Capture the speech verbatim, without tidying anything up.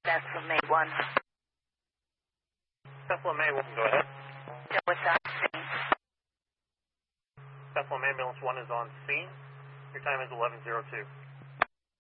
That's for May one. Buffalo May one, go ahead. So what's on scene? Buffalo Ambulance one is on scene. Your time is eleven oh two.